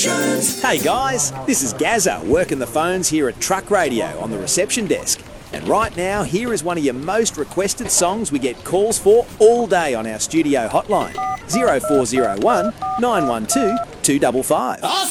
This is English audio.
Hey guys, this is Gazza working the phones here at Truck Radio on the reception desk. And right now, here is one of your most requested songs we get calls for all day on our studio hotline, 0401 912 255.